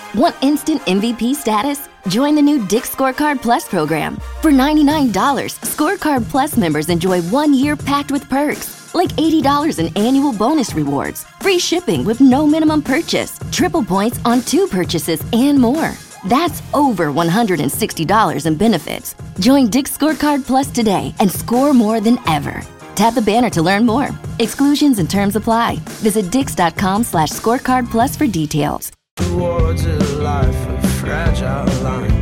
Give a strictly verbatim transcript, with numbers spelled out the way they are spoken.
Want instant M V P status? Join the new Dick's Scorecard Plus program. For ninety-nine dollars, Scorecard Plus members enjoy one year packed with perks, like eighty dollars in annual bonus rewards, free shipping with no minimum purchase, triple points on two purchases, and more. That's over one hundred sixty dollars in benefits. Join Dick's Scorecard Plus today and score more than ever. Tap the banner to learn more. Exclusions and terms apply. Visit dix.com slash scorecard plus for details. Towards a life of fragile lines.